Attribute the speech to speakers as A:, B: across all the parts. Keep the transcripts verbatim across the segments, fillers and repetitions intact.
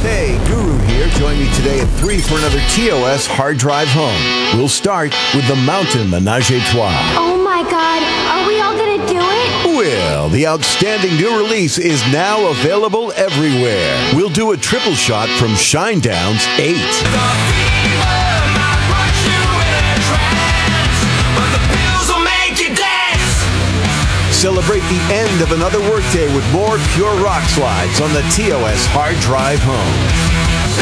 A: Hey, Guru here. Join me today at three for another T O S Hard Drive Home. We'll start with the Mountain Menage a Trois.
B: Oh my God, are we all gonna do it?
A: Well, the outstanding new release is now available everywhere. We'll do a triple shot from Shinedown's eight. Celebrate the end of another workday with more pure rock slides on the T O S Hard Drive Home.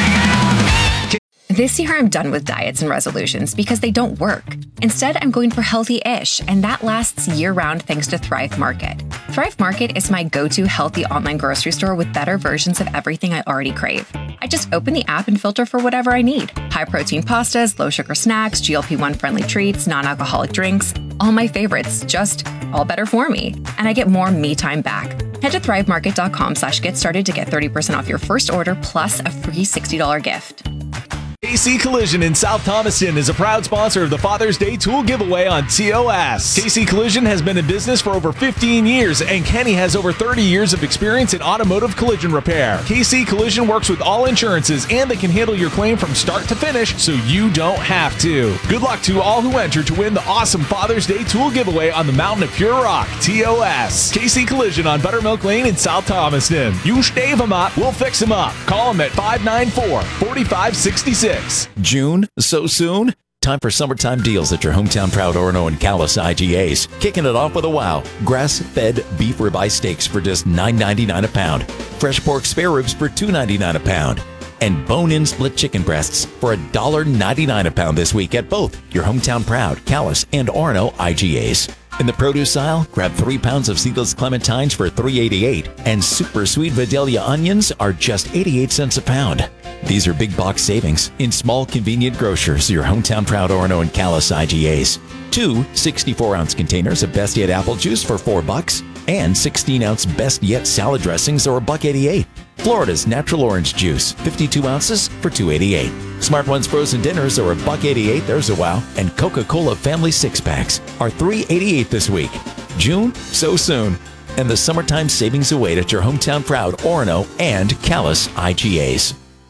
C: This year, I'm done with diets and resolutions because they don't work. Instead, I'm going for healthy-ish, and that lasts year-round thanks to Thrive Market. Thrive Market is my go-to healthy online grocery store with better versions of everything I already crave. I just open the app and filter for whatever I need. High-protein pastas, low-sugar snacks, G L P one friendly treats, non-alcoholic drinks, all my favorites, just all better for me. And I get more me time back. Head to thrivemarket.com slash get started to get thirty percent off your first order plus a free sixty dollars gift.
D: K C Collision in South Thomaston is a proud sponsor of the Father's Day Tool Giveaway on T O S. K C Collision has been in business for over fifteen years, and Kenny has over thirty years of experience in automotive collision repair. K C Collision works with all insurances, and they can handle your claim from start to finish, so you don't have to. Good luck to all who enter to win the awesome Father's Day Tool Giveaway on the Mountain of Pure Rock, T O S. K C Collision on Buttermilk Lane in South Thomaston. You stave them up, we'll fix them up. Call them at five nine four, four five six six.
E: June? So soon? Time for summertime deals at your hometown proud Orono and Callis I G As. Kicking it off with a wow. Grass-fed beef ribeye steaks for just nine ninety-nine a pound. Fresh pork spare ribs for two ninety-nine a pound. And bone-in split chicken breasts for one ninety-nine a pound this week at both your hometown proud Callis and Orono I G As. In the produce aisle, grab three pounds of seedless clementines for three eighty-eight, and super sweet Vidalia onions are just eighty-eight cents a pound. These are big box savings in small, convenient grocers, your hometown proud Orono and Callis I G As. Two sixty-four ounce containers of Best Yet apple juice for four bucks, and sixteen ounce Best Yet salad dressings are a buck eighty-eight. Florida's natural orange juice, fifty-two ounces for two eighty-eight. Smart Ones frozen dinners are a buck eighty-eight. There's a wow. And Coca-Cola family six packs are three eighty-eight this week. June? So soon. And the summertime savings await at your hometown proud Orono and Callis I G As.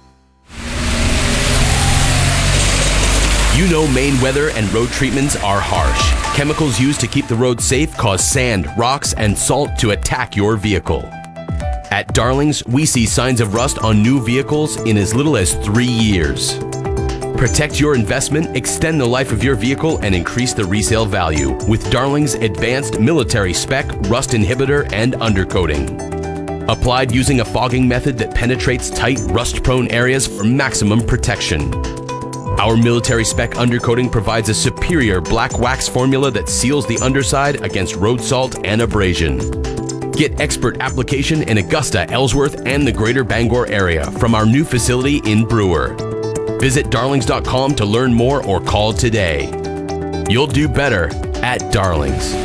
F: You know Maine weather and road treatments are harsh. Chemicals used to keep the road safe cause sand, rocks, and salt to attack your vehicle. At Darlings, we see signs of rust on new vehicles in as little as three years. Protect your investment, extend the life of your vehicle, and increase the resale value with Darlings' advanced military spec rust inhibitor and undercoating. Applied using a fogging method that penetrates tight, rust-prone areas for maximum protection. Our military spec undercoating provides a superior black wax formula that seals the underside against road salt and abrasion. Get expert application in Augusta, Ellsworth, and the greater Bangor area from our new facility in Brewer. Visit darlings dot com to learn more or call today. You'll do better at Darlings.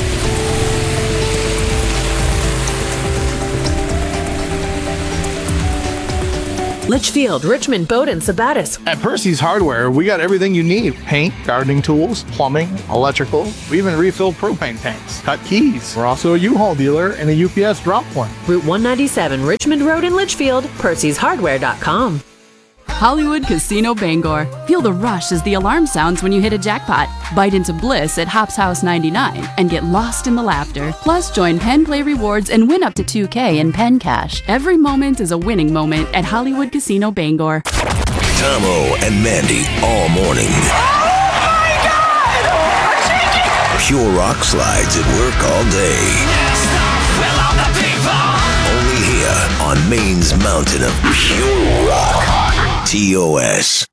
G: Litchfield, Richmond, Bowdoin, Sabattis.
H: At Percy's Hardware, we got everything you need. Paint, gardening tools, plumbing, electrical. We even refill propane tanks. Cut keys. We're also a U-Haul dealer and a U P S drop point.
G: Route one ninety-seven, Richmond Road in Litchfield, percys hardware dot com.
I: Hollywood Casino Bangor. Feel the rush as the alarm sounds when you hit a jackpot. Bite into bliss at Hops House ninety-nine and get lost in the laughter. Plus, join Penn Play Rewards and win up to two K in Penn Cash. Every moment is a winning moment at Hollywood Casino Bangor.
J: Tomo and Mandy all morning.
K: Oh my God!
J: Pure rock slides at work all day. Only here on Maine's mountain of pure rock. T O S.